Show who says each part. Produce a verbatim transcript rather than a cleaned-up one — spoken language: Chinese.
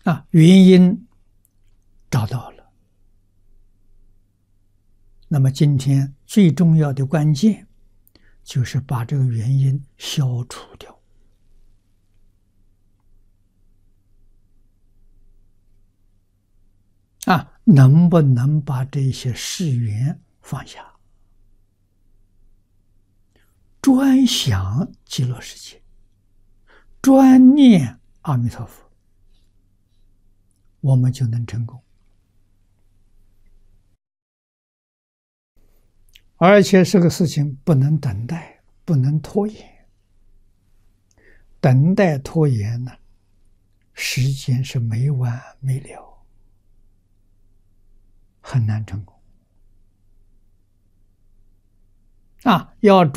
Speaker 1: 啊，原因找到了。那么今天最重要的关键就是把这个原因消除掉。啊，能不能把这些事缘放下，专想极乐世界，专念阿弥陀佛，我们就能成功。而且这个事情不能等待，不能拖延。等待拖延呢，时间是没完没了，很难成功。啊，要